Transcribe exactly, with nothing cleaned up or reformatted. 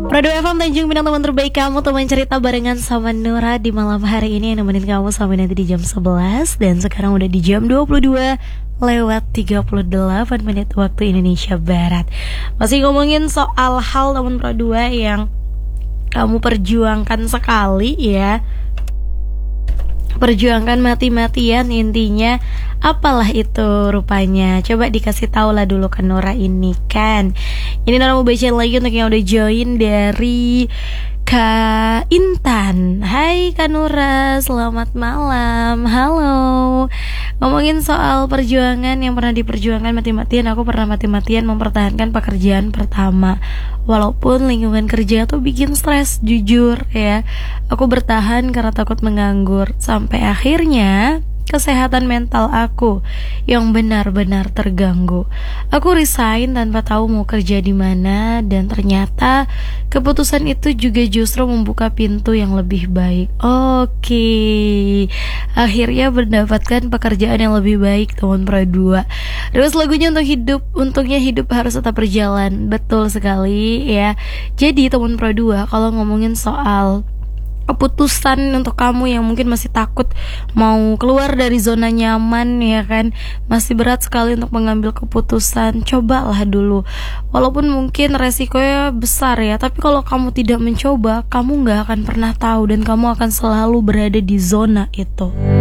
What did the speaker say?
Prado F M Tanjung Pinang, teman terbaik kamu, teman cerita barengan sama Nura di malam hari ini yang nemenin kamu sampai nanti di jam sebelas. Dan sekarang udah di jam dua puluh dua lewat tiga puluh delapan menit waktu Indonesia Barat. Masih ngomongin soal hal teman Prado yang kamu perjuangkan sekali ya. Perjuangkan mati-matian, intinya apalah itu rupanya. Coba dikasih tahu lah dulu ke Nora ini kan. Ini Nora mau bacain lagi untuk yang udah join dari Kak Intan. Hai Kak Nora, selamat malam. Halo. Ngomongin soal perjuangan yang pernah diperjuangkan mati-matian, aku pernah mati-matian mempertahankan pekerjaan pertama. Walaupun lingkungan kerja tuh bikin stres, jujur ya. Aku bertahan karena takut menganggur. Sampai akhirnya kesehatan mental aku yang benar-benar terganggu. Aku resign tanpa tahu mau kerja di mana, dan ternyata keputusan itu juga justru membuka pintu yang lebih baik. Oke, akhirnya mendapatkan pekerjaan yang lebih baik, teman Pradua. Terus lagunya untuk hidup, untungnya hidup harus tetap berjalan. Betul sekali ya. Jadi teman Pradua, kalau ngomongin soal keputusan untuk kamu yang mungkin masih takut mau keluar dari zona nyaman ya kan, masih berat sekali untuk mengambil keputusan, cobalah dulu. Walaupun mungkin resikonya besar ya, tapi kalau kamu tidak mencoba, kamu gak akan pernah tahu dan kamu akan selalu berada di zona itu.